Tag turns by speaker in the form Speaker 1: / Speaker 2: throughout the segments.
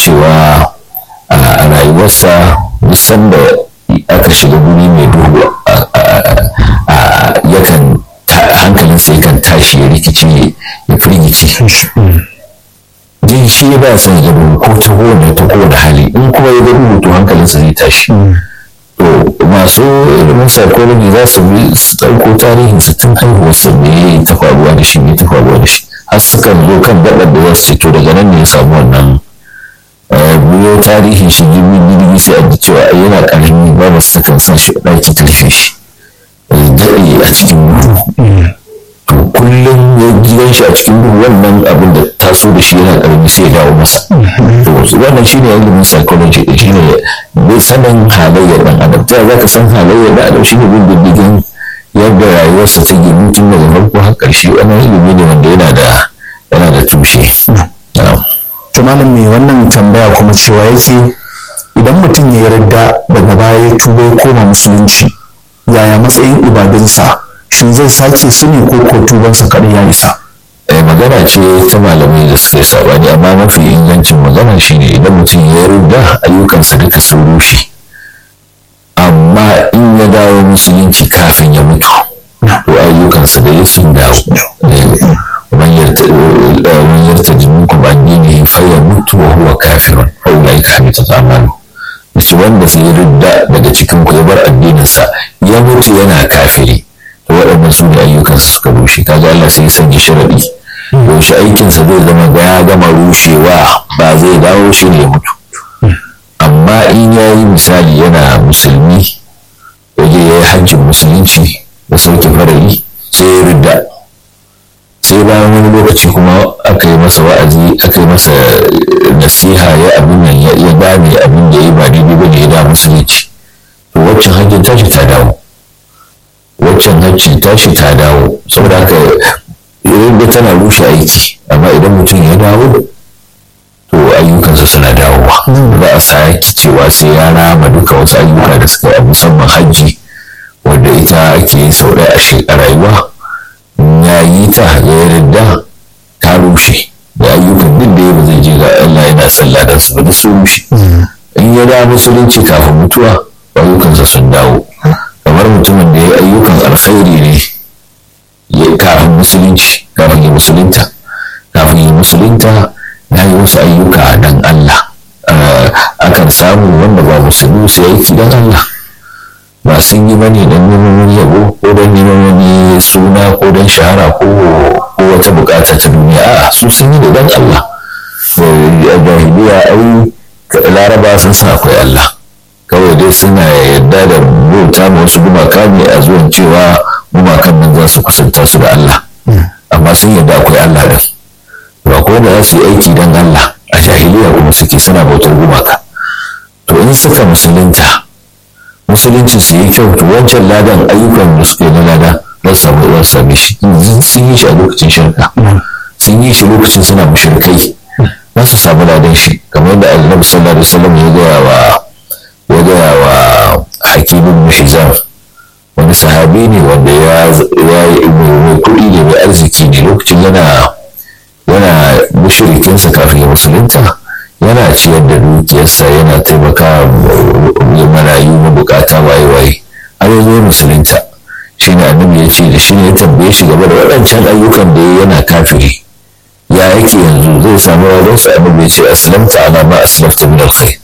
Speaker 1: cewa a rayuwarsa musan da aka shiga guri mai duhu yakan hankalinsa yakan tashi ya rikice ya firgice jin shi ba son ya duhu ko ta kowane hali in kuma ya ga duhu to hankalinsa zai tashi to masu ilimin psychology za su ɗauko tarihin su tun haihuwarsa ne ta faruwa da shi har sukan zo kan gaɓar da za su ce to daga nan ne ya samu wannan biyo tarihin shi jirgin sai a ji cewa yana ƙarami babu su kan sa shi ɗaki ta rufe shi daɗe a cikin duhu to kullum ya gidan shi a cikin duhu wannan abin da taso da shi yana ƙarami sai ya dawo masa to wannan shine ilimin psychology da shine bai sanin halayyar ɗan adam ta za ka san halayyar ɗan adam shine bin diddigin yadda rayuwarsa ta gini tun daga farko har ƙarshe wannan ilimi ne wanda yana da tushe.
Speaker 2: To malam mai wannan tambaya kuma cewa yake idan mutum ya yarda daga baya ya tuba ya koma musulunci yaya matsayin ibadunsa shin zai sake su ne ko tubansa kaɗai ya isa?
Speaker 1: Magana ce ta malamai da suka yi sabani amma mafi ingancin magana shine idan mutum ya yarda ayyukansa duka sun rushe amma in ya dawo musulunci kafin ya mutu to ayyukansa da ya sun dawo ومن يرتد منكم عن دينه فيموت وهو كافر فأولئك حبطت أعمالهم shi wanda sai ridda daga cikin ku ya bar addininsa ya mutu yana kafiri to waɗannan su ne ayyukansa suka rushe kaga Allah sai ya sanya sharadi to shi aikinsa zai zama ya gama rushewa ba zai dawo shi ne ya mutu amma in ya yi misali yana musulmi waje ya yi hajjin musulunci da sauke farari sai ya ridda sai bayan wani lokaci kuma aka yi masa wa'azi aka yi masa nasiha ya abin nan ya gane abin da ya yi ba daidai ba ne ya da musulunci to waccan hajjin tashi ta dawo saboda haka yadda tana rushe aiki amma idan mutum ya dawo to ayyukansa suna dawowa za a sake cewa sai ya rama duka wasu ayyuka da suka yi musamman hajji wanda ita ake yin sau ɗaya a rayuwa ya yi ta ya yarda ta rushe da ayyukan duk da ya ba zai je ga Allah yana sallah da su ba su rushe in ya da musulunci kafin mutuwa ayyukansa sun dawo kamar mutumin da ya yi ayyukan alkhairi ne ya kafin musulunci kafin ya musulunta ya yi wasu ayyuka dan Allah akan samu wanda ba musulmi su aiki dan Allah ba sun yi bane don neman wani yabo ko don neman wani suna ko don shahara ko wata bukata ta duniya a su sun yi da don Allah a jahiliya ai laraba sun sa akwai Allah kawai dai suna yarda da bauta ma wasu gumaka ne a zuwan cewa gumakan nan za su kusanta su da Allah amma sun yarda akwai Allah da ba ko da za su yi aiki don Allah a jahiliya kuma suke suna bautar gumaka to in suka musulunci su yi kyau to wancan ladan ayyukan da suka yi na lada za su same shi sun yi shi a lokacin shirka sun yi shi lokacin suna mushrikai za su samu ladan shi kamar da annabi sallallahu alaihi wasallam ya gaya wa Hakim ibn Hizam wani sahabi ne wanda ya yi mai kuɗi ne mai arziki ne lokacin yana mushrikinsa kafin ya musulunta yana ciyar da dukiyarsa yana taimaka marayu mabukata waye har ya zo musulunta shi ne annabi ya ce da shi ne ya tambaye shi game da waɗancan ayyukan da yana kafiri ya yake yanzu zai samu wajen su annabi ya ce aslamta ala ma aslafta min alkhair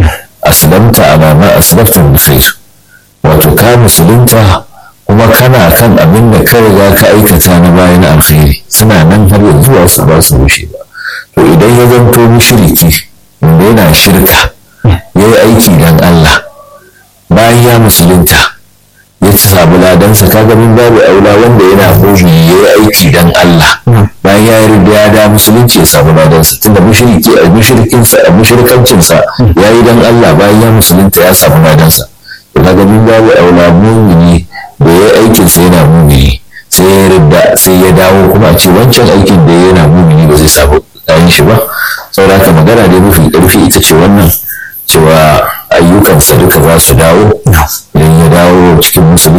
Speaker 1: wato ka musulunta kuma kana kan abin da ka riga ka aikata na bayan alkhairi suna nan har yanzu wasu ba su rushe ba to idan ya zanto mushriki wanda yana shirka ya yi aiki don Allah bayan ya musulunta ya ci samu ladansa kaga min babu aula wanda yana mumini ya yi aiki don Allah bayan ya yarda ya da musulunci ya samu ladansa tunda mushrikacinsa ya yi don Allah bayan ya musulunta ya samu ladansa to kaga min babu aula mumini da ya yi aikinsa yana mumini sai ya yarda sai ya dawo kuma a ce wancan aikin da yana mumini ba zai samu kayan shi ba saboda haka magana dai mafi ƙarfi ita ce wannan cewa ayyukansa duka za su dawo idan ya dawo cikin musulunci